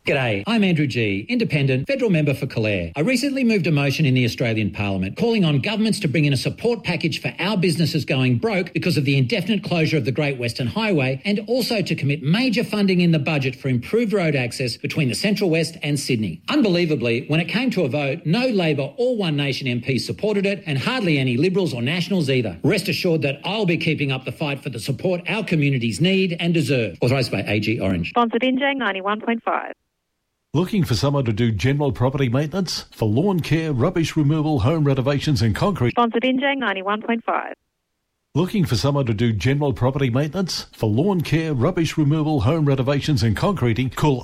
G'day, I'm Andrew G, independent federal member for Calare. I recently moved a motion in the Australian Parliament calling on governments to bring in a support package for our businesses going broke because of the indefinite closure of the Great Western Highway, and also to commit major funding in the budget for improved road access between the Central West and Sydney. Unbelievably, when it came to a vote, no Labor or One Nation MPs supported it, and hardly any Liberals or Nationals either. Rest assured that I'll be keeping up the fight for the support our communities need and deserve. Authorised by AG Orange. Sponsored in Jang 91.5. Looking for someone to do general property maintenance? For lawn care, rubbish removal, home renovations and concrete? Sponsored in Jang 91.5. Looking for someone to do general property maintenance? For lawn care, rubbish removal, home renovations and concreting? Call